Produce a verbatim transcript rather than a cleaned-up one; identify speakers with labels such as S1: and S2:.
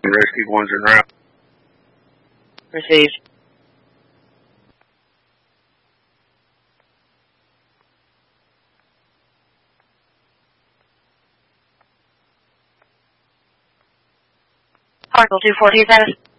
S1: Rescued ones en route.
S2: Received. Particle two forty status.